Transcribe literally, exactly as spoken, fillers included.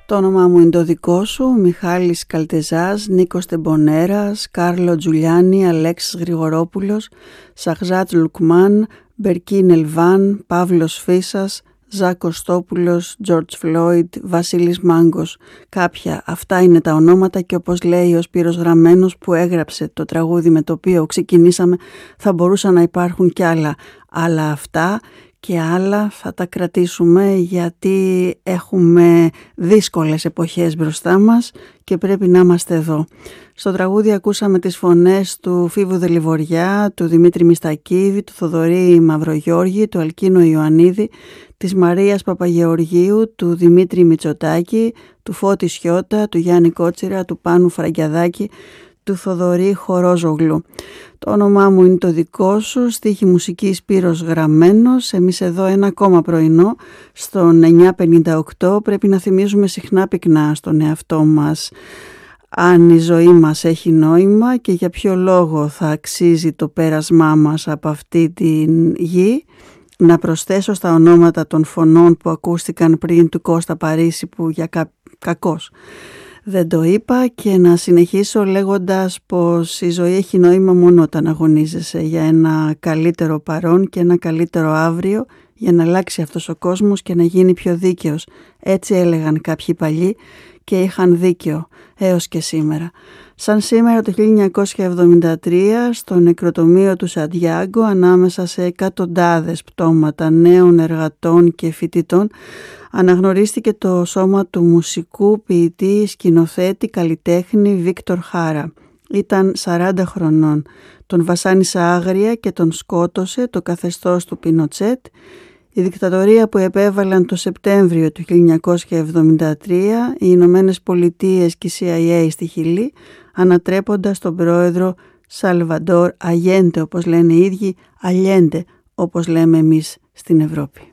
Το όνομά μου είναι το δικό σου, Μιχάλης Καλτεζάς, Νίκος Τεμπονέρας, Κάρλο Τζουλιάνι, Αλέξης Γρηγορόπουλος, Σαχζάτ Λουκμάν, Μπερκίν Ελβάν, Παύλος Φίσας, Ζακ Κωστόπουλος, Τζορτζ Φλόιντ, Βασίλης Μάγκος. Κάποια, αυτά είναι τα ονόματα και όπως λέει ο Σπύρος Γραμμένος που έγραψε το τραγούδι με το οποίο ξεκινήσαμε, θα μπορούσαν να υπάρχουν κι άλλα. Αλλά αυτά και άλλα θα τα κρατήσουμε γιατί έχουμε δύσκολες εποχές μπροστά μας και πρέπει να είμαστε εδώ. Στο τραγούδι ακούσαμε τις φωνές του Φίβου Δελιβοριά, του Δημήτρη Μιστακίδη, του Θοδωρή Μαυρογιώργη, του Αλκίνο Ιωαννίδη, της Μαρίας Παπαγεωργίου, του Δημήτρη Μητσοτάκη, του Φώτη Σιώτα, του Γιάννη Κότσιρα, του Πάνου Φραγκιαδάκη, του Θοδωρή Χορόζογλου. Το όνομά μου είναι το δικό σου, στίχη μουσική Σπύρος Γραμμένος. Εμείς εδώ ένα ακόμα πρωινό στον εννιά πενήντα οκτώ πρέπει να θυμίζουμε συχνά πυκνά στον εαυτό μας αν η ζωή μας έχει νόημα και για ποιο λόγο θα αξίζει το πέρασμά μας από αυτή την γη. Να προσθέσω στα ονόματα των φωνών που ακούστηκαν πριν του Κώστα Παρίσι που για κα... κακός δεν το είπα και να συνεχίσω λέγοντας πως η ζωή έχει νόημα μόνο όταν αγωνίζεσαι για ένα καλύτερο παρόν και ένα καλύτερο αύριο για να αλλάξει αυτός ο κόσμος και να γίνει πιο δίκαιος. Έτσι έλεγαν κάποιοι παλιοί και είχαν δίκιο έως και σήμερα. Σαν σήμερα το χίλια εννιακόσια εβδομήντα τρία στο νεκροτομείο του Σαντιάγκο ανάμεσα σε εκατοντάδες πτώματα νέων εργατών και φοιτητών αναγνωρίστηκε το σώμα του μουσικού ποιητή, σκηνοθέτη, καλλιτέχνη Βίκτορ Χάρα. Ήταν σαράντα χρονών. Τον βασάνισε άγρια και τον σκότωσε το καθεστώς του Πινοτσέτ. Η δικτατορία που επέβαλαν το Σεπτέμβριο του χίλια εννιακόσια εβδομήντα τρία οι Ηνωμένες Πολιτείες και η σι άι έι στη Χιλή, ανατρέποντας τον πρόεδρο Σαλβαντόρ Αγιέντε, όπως λένε οι ίδιοι, Αλιέντε, όπως λέμε εμείς στην Ευρώπη.